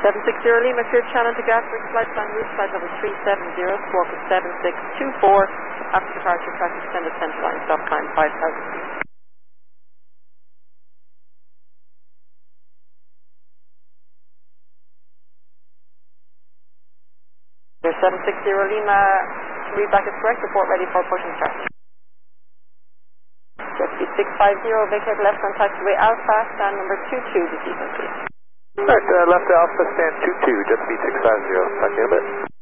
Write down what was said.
760 Lima, cleared channel to Gatwick, flight plan route, flight level 370, squawk is 7624, after departure traffic extended central line, stop time 5,000 feet. There's 760 Lima, readback is correct, report ready for push and start. Jet speed 650, vacate left on taxiway Alpha, stand number 22 this evening, please. Alright, left Alpha, stand 22, jet speed 650, talk to you in a bit.